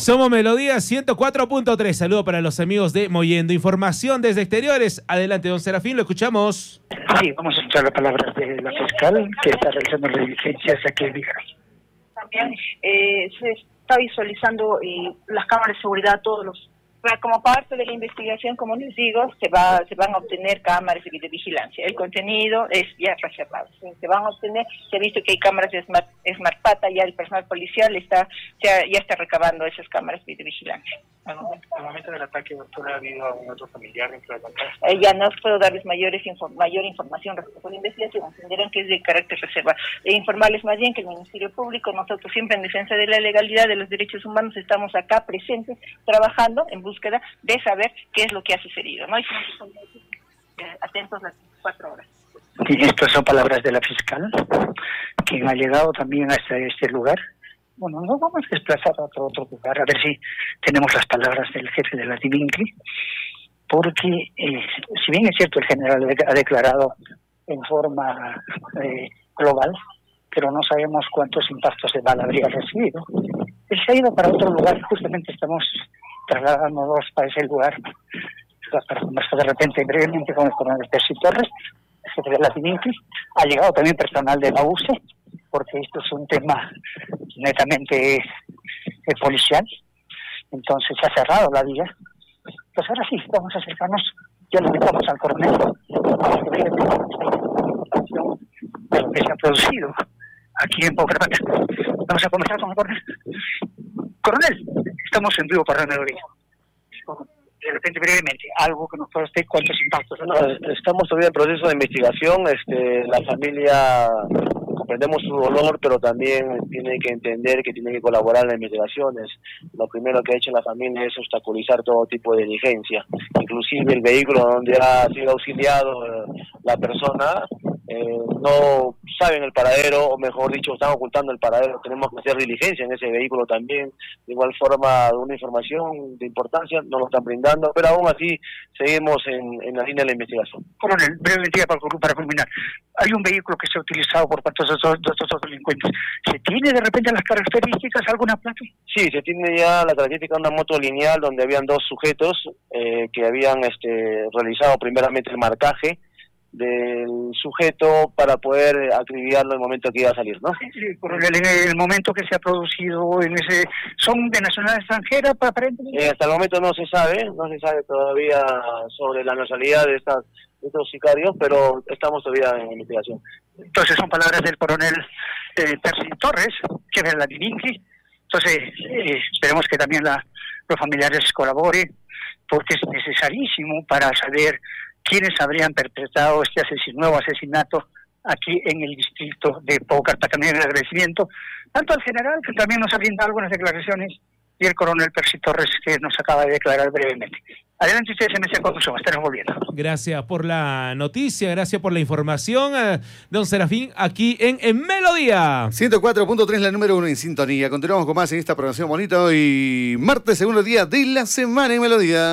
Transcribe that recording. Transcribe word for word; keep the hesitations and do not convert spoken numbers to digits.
Somos Melodía ciento cuatro punto tres. Saludo para los amigos de Mollendo. Información desde exteriores. Adelante, don Serafín, lo escuchamos. Sí, vamos a escuchar las palabras de la fiscal que está realizando las diligencias aquí en Vigas. También eh, se está visualizando eh, las cámaras de seguridad, todos los... Como parte de la investigación, como les digo, se va se van a obtener cámaras de videovigilancia. El contenido es ya reservado. Se van a obtener, se ha visto que hay cámaras de Smart, Smart Pata, ya el personal policial está ya, ya está recabando esas cámaras de videovigilancia. Al momento, al momento del ataque, doctora, ¿ha habido algún otro familiar dentro de la casa? Eh, ya no puedo darles mayores info, mayor información respecto a la investigación, entenderán que es de carácter reserva. E informarles más bien que el Ministerio Público, nosotros siempre en defensa de la legalidad, de los derechos humanos, estamos acá presentes, trabajando en búsqueda de saber qué es lo que ha sucedido, ¿no? Y estamos eh, atentos las veinticuatro horas. Y estas son palabras de la fiscal, quien ha llegado también hasta este lugar. Bueno, nos vamos a desplazar a otro, otro lugar, a ver si tenemos las palabras del jefe de la Divincli, porque eh, si bien es cierto el general ha declarado en forma eh, global, pero no sabemos cuántos impactos de bala habría recibido. Él se ha ido para otro lugar, justamente estamos trasladándonos para ese lugar para conversar de repente brevemente con el coronel Percy Torres, jefe de la Divincli. Ha llegado también personal de la U C E, porque esto es un tema netamente eh, policial, entonces se ha cerrado la vía. Pues ahora sí, vamos a acercarnos, ya le invitamos al coronel para que vea de lo que se ha producido aquí en Bucaramanga. Vamos a comenzar con el coronel. Coronel, estamos en vivo para Melodía. De repente, brevemente, algo que nos pueda usted, ¿cuántos impactos? No, estamos todavía en proceso de investigación. Este, la familia, comprendemos su dolor, pero también tiene que entender que tiene que colaborar en las investigaciones. Lo primero que ha hecho la familia es obstaculizar todo tipo de diligencia. Inclusive el vehículo donde ha sido auxiliado eh, la persona, eh, no saben el paradero, o mejor dicho, están ocultando el paradero. Tenemos que hacer diligencia en ese vehículo también. De igual forma, una información de importancia nos lo están brindando, pero aún así seguimos en, en la línea de la investigación. Coronel, brevemente para, para culminar. Hay un vehículo que se ha utilizado por parte de estos, de estos delincuentes. ¿Se tiene de repente las características, alguna placa? Sí, se tiene ya la característica de una moto lineal donde habían dos sujetos eh, que habían este, realizado primeramente el marcaje del sujeto para poder acribillarlo en el momento que iba a salir, ¿no? Sí, sí, coronel, en el momento que se ha producido en ese... ¿Son de nacionalidad extranjera, aparentemente? Eh, hasta el momento no se sabe, no se sabe todavía sobre la nacionalidad de, estas, de estos sicarios, pero estamos todavía en investigación. Entonces son palabras del coronel eh, Percy Torres, que es la Divincli. Entonces eh, esperemos que también la, los familiares colaboren, porque es necesarísimo para saber quiénes habrían perpetrado este asesino, nuevo asesinato aquí en el distrito de Paucarta. También el agradecimiento tanto al general, que también nos ha brindado algunas declaraciones, y el coronel Percy Torres, que nos acaba de declarar brevemente. Adelante ustedes, M C Conducción, estaremos volviendo. Gracias por la noticia, gracias por la información, eh, don Serafín, aquí en, en Melodía. ciento cuatro punto tres, la número uno en sintonía. Continuamos con más en esta programación bonita hoy, martes, segundo día de la semana en Melodía.